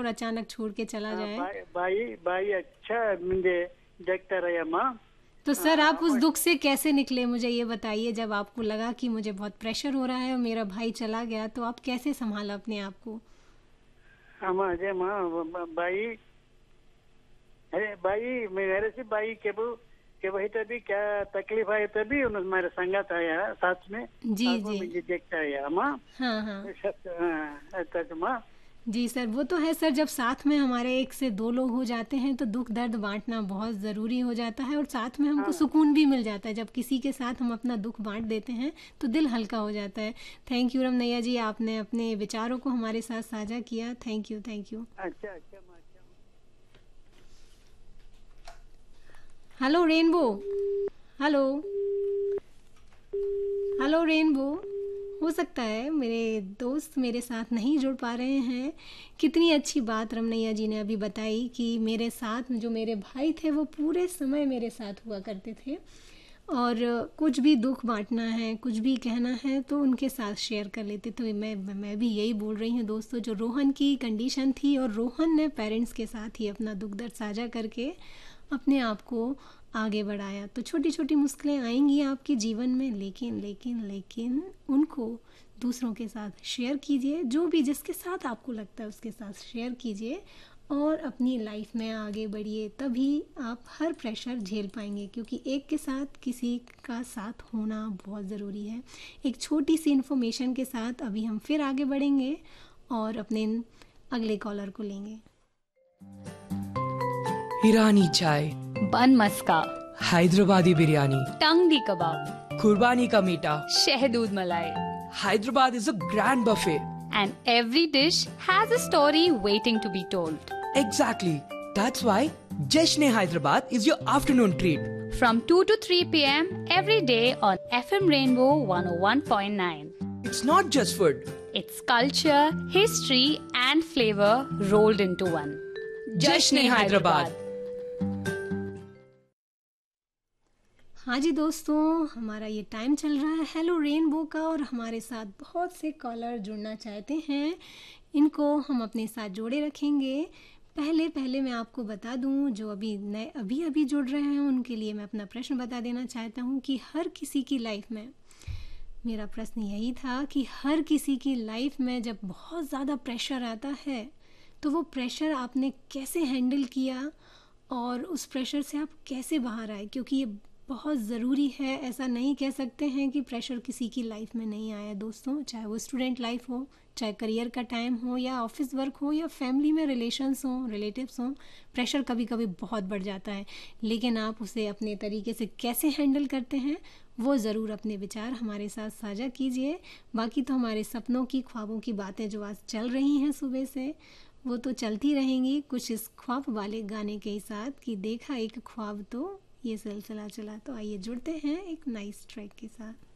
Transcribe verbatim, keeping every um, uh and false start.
और अचानक छोड़ के चला ఆ, जाए। బాయి బాయి బాయి अच्छा मुझे देखता रहा माँ। तो सर आप उस और दुख से कैसे निकले, मुझे ये बताइए। जब आपको लगा कि मुझे बहुत प्रेशर हो रहा है और मेरा भाई चला गया, तो आप कैसे संभाला अपने आप को? आमा अजय माँ ब- बाई अरे बाई मेरे से बाई के वो के वही तभी क्या तकलीफ आई तभी उन्होंने मेरे संगत आया साथ में जी आपको जी। मुझे देखता है माँ। हाँ हाँ। अच्छा माँ। जी सर, वो तो है सर, जब साथ में हमारे एक से दो लोग हो जाते हैं तो दुख दर्द बांटना बहुत ज़रूरी हो जाता है, और साथ में हमको हाँ सुकून भी मिल जाता है। जब किसी के साथ हम अपना दुख बांट देते हैं तो दिल हल्का हो जाता है। थैंक यू रमनैया जी, आपने अपने विचारों को हमारे साथ साझा किया। Thank you thank you. अच्छा अच्छा माँ अच्छा। Hello rainbow. Hello. Hello rainbow. हो सकता है मेरे दोस्त मेरे साथ नहीं जुड़ पा रहे हैं। कितनी अच्छी बात रमनैया जी ने अभी बताई कि मेरे साथ जो मेरे भाई थे वो पूरे समय मेरे साथ हुआ करते थे, और कुछ भी दुख बांटना है, कुछ भी कहना है तो उनके साथ शेयर कर लेते। तो मैं मैं भी यही बोल रही हूँ दोस्तों, जो रोहन की कंडीशन थी और रोहन ने पेरेंट्स के साथ ही अपना दुख दर्द साझा करके अपने आप को आगे बढ़ाया। तो छोटी छोटी मुश्किलें आएंगी आपके जीवन में, लेकिन लेकिन लेकिन उनको दूसरों के साथ शेयर कीजिए। जो भी जिसके साथ आपको लगता है उसके साथ शेयर कीजिए और अपनी लाइफ में आगे बढ़िए, तभी आप हर प्रेशर झेल पाएंगे, क्योंकि एक के साथ किसी का साथ होना बहुत ज़रूरी है। एक छोटी सी इन्फॉर्मेशन के साथ अभी हम फिर आगे बढ़ेंगे और अपने अगले कॉलर को लेंगे। ईरानी चाय, बन मस्का, हैदराबादी बिरयानी, टंगडी कबाब, कुर्बानी का मीठा, शहदूद मलाई, Hyderabad is a grand buffet. and every dish has a story waiting to be told. Exactly. That's why Jashn Hyderabad is your afternoon treat. From two to three p.m. every day on F M Rainbow one oh one point nine. It's not just food. It's culture, history and flavor rolled into one. Jashn Hyderabad. हाँ जी दोस्तों, हमारा ये time चल रहा है hello rainbow का, और हमारे साथ बहुत से कॉलर जुड़ना चाहते हैं। इनको हम अपने साथ जोड़े रखेंगे। पहले पहले मैं आपको बता दूं, जो अभी नए अभी अभी जुड़ रहे हैं उनके लिए मैं अपना प्रश्न बता देना चाहता हूं कि हर किसी की लाइफ में, मेरा प्रश्न यही था कि हर किसी की लाइफ में जब बहुत ज़्यादा प्रेशर आता है तो वो प्रेशर आपने कैसे हैंडल किया और उस प्रेशर से आप कैसे बाहर आए, क्योंकि ये बहुत ज़रूरी है। ऐसा नहीं कह सकते हैं कि प्रेशर किसी की लाइफ में नहीं आया दोस्तों, चाहे वो स्टूडेंट लाइफ हो, चाहे करियर का टाइम हो, या ऑफिस वर्क हो, या फैमिली में रिलेशंस हों, रिलेटिव्स हों। प्रेशर कभी कभी बहुत बढ़ जाता है, लेकिन आप उसे अपने तरीके से कैसे हैंडल करते हैं वो ज़रूर अपने विचार हमारे साथ साझा कीजिए। बाकी तो हमारे सपनों की, ख्वाबों की बातें जो आज चल रही हैं सुबह से, वो तो चलती रहेंगी, कुछ इस ख्वाब वाले गाने के साथ कि देखा एक ख्वाब तो ये सिलसिला चला। तो आइए जुड़ते हैं एक नाइस ट्रैक के साथ।